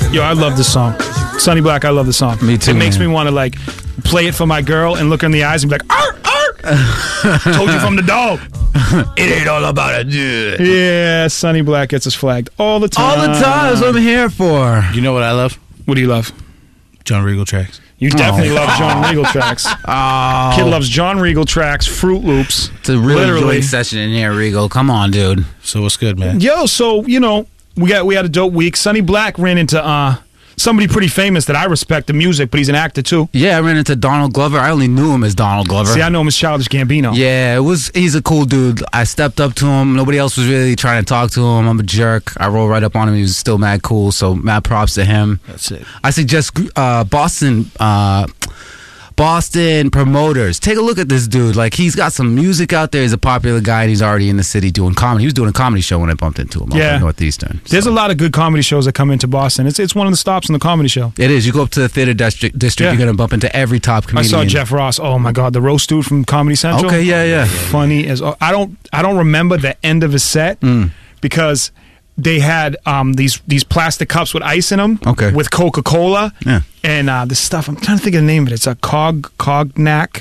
Yo, I love this song. Sonny Black, I love this song. Me too, It makes man. me want to like play it for my girl and look her in the eyes and be like, "Arr, arr." Told you from the dog. It ain't all about a dude. Yeah, Sonny Black gets us flagged all the time. All the time is what I'm here for. You know what I love? What do you love? John Regal tracks. You definitely love John Regal tracks. Oh, Kid loves John Regal tracks, Fruit Loops. it's a really literally. joint session in here, Regal. Come on, dude. So what's good, man? Yo, so we had a dope week. Sonny Black ran into somebody pretty famous that I respect the music, but he's an actor too. Yeah, I ran into Donald Glover. I only knew him as Donald Glover. See, I know him as Childish Gambino. Yeah, he's a cool dude. I stepped up to him. Nobody else was really trying to talk to him. I'm a jerk. I rolled right up on him. He was still mad cool, so mad props to him. That's it. I suggest Boston promoters, take a look at this dude. Like, he's got some music out there. He's a popular guy, and he's already in the city doing comedy. He was doing a comedy show when I bumped into him up in Northeastern. There's a lot of good comedy shows that come into Boston. It's one of the stops in the comedy show. It is. You go up to the theater district, Yeah. you're going to bump into every top I comedian. saw Jeff Ross. Oh my God, the roast dude from Comedy Central. Okay, yeah. Funny as I don't remember the end of his set because they had these plastic cups with ice in them. Okay. With Coca-Cola. Yeah. And this stuff. I'm trying to think of the name of it. It's a cognac.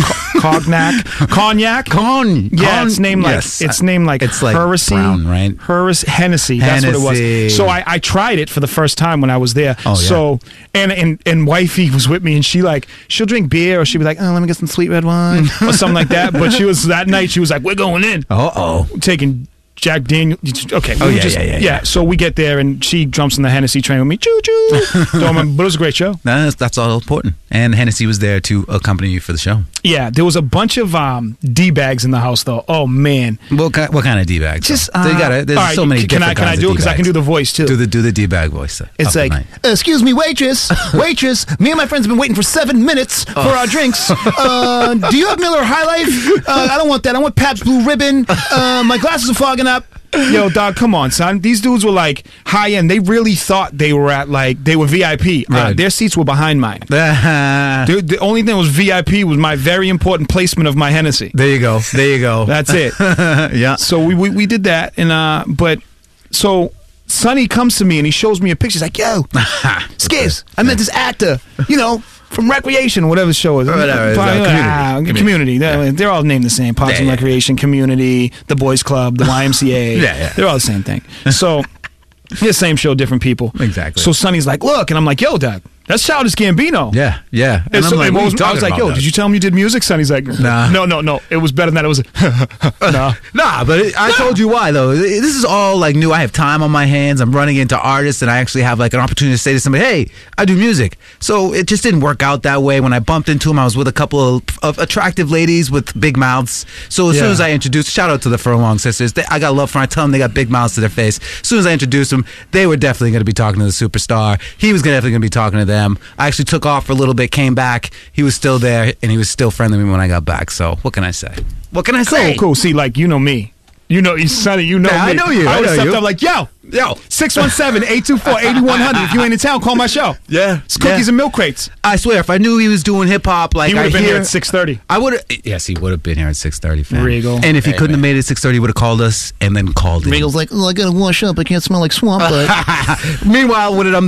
Yeah, it's named like it's like Heresy. brown, right? Hennessy. That's what it Hennessy. was. So I tried it for the first time when I was there. Oh, yeah. So and wifey was with me, and she'll drink beer, or she'll be like, oh, let me get some sweet red wine or something like that. But that night she was like, we're going in. Taking Jack Daniel. Okay. Oh, yeah. So we get there, and she jumps on the Hennessy train with me. Choo choo. But it was a great show. No, that's all important. And Hennessy was there to accompany you for the show. Yeah, there was a bunch of D-bags in the house, though. Oh, man. What kind of D-bag? Just, there's all right, so many can I different kinds do of it? Because I can do the voice, too. Do the D-bag voice. It's like, Excuse me, waitress. Me and my friends have been waiting for 7 minutes for our drinks. Do you have Miller High Life? I don't want that. I want Pabst Blue Ribbon. My glasses are fogging up. Yo, dog, come on, son. These dudes were like high end. They really thought they were they were VIP. Right. Their seats were behind mine. The only thing that was VIP was my very important placement of my Hennessy. There you go. That's it. Yeah. So we did that, and but so Sonny comes to me and he shows me a picture. He's like, "Yo, Skiz, I met this actor, from Recreation, whatever the show is. Whatever, it's, Community. They're all named the same. Parks and Recreation, Community, the Boys Club, the YMCA. Yeah. They're all the same thing. So, the same show, different people. Exactly. So Sonny's like, look, and I'm like, yo, Dad, that's Childish Gambino. Yeah. And And so I'm like, what are you I was talking like, about, yo, Dad? did you tell him you did music? Sonny's like, Nah. No. It was better than that. It was, nah. Nah, but I told you why, though. This is all, like, new. I have time on my hands. I'm running into artists, and I actually have, like, an opportunity to say to somebody, hey, I do music. So it just didn't work out that way. When I bumped into him, I was with a couple of attractive ladies with big mouths. So as soon as I introduced, shout out to the Furlong sisters. I got love for them. I tell them they got big mouths to their face. As soon as I introduced them, they were definitely going to be talking to the superstar. He was definitely going to be talking to them. I actually took off for a little bit, came back. He was still there, and he was still friendly with me when I got back. So what can I say? Cool. See, like, you know me. Sonny, you know Yeah, me. I know you. I I would know have stepped you. up like, yo, 617-824-8100. If you ain't in town, call my show. Yeah. It's cookies and milk crates. I swear, if I knew he was doing hip hop, like He would I have been hear, here at 6:30. I would have. Yes, he would have been here at 6:30. Fam. Regal. And if he Hey, couldn't have man. made it at 6:30, he would have called us and then called in. Regal's like, I gotta wash up. I can't smell like swamp. But Meanwhile, what did